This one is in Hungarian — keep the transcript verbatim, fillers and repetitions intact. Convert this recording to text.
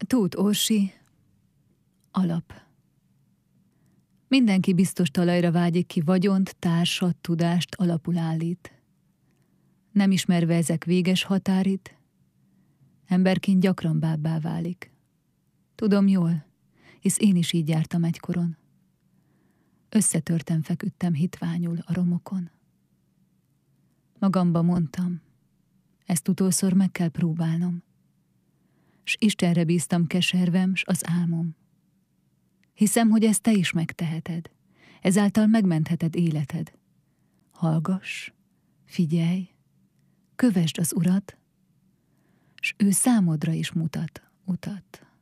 Tóth Orsi, alap. Mindenki biztos talajra vágyik, ki vagyont, társat, tudást alapul állít. Nem ismerve ezek véges határit, emberként gyakran bábbá válik. Tudom jól, hisz én is így jártam egykoron. Összetörtem, feküdtem hitványul a romokon. Magamba mondtam, ezt utolszor meg kell próbálnom. S Istenre bíztam keservem, s az álmom. Hiszem, hogy ezt te is megteheted. Ezáltal megmentheted életed. Hallgass, figyelj, kövesd az Urat, s ő számodra is mutat utat.